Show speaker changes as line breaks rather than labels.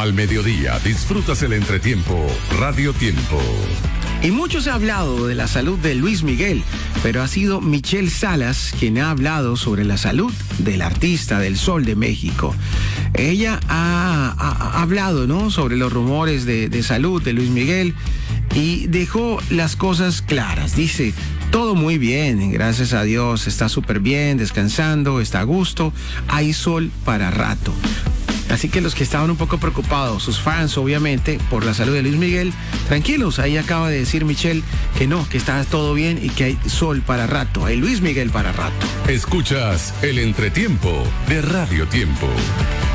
Al mediodía disfrutas el entretiempo Radio Tiempo.
Y mucho se ha hablado de la salud de Luis Miguel, pero ha sido Michelle Salas quien ha hablado sobre la salud del artista del Sol de México. Ella ha hablado, ¿no?, sobre los rumores de salud de Luis Miguel y dejó las cosas claras. Dice: todo muy bien, gracias a Dios, está súper bien, descansando, está a gusto, hay sol para rato. Así que los que estaban un poco preocupados, sus fans obviamente, por la salud de Luis Miguel, tranquilos, ahí acaba de decir Michelle que no, que está todo bien y que hay sol para rato, hay Luis Miguel para rato.
Escuchas el entretiempo de Radio Tiempo.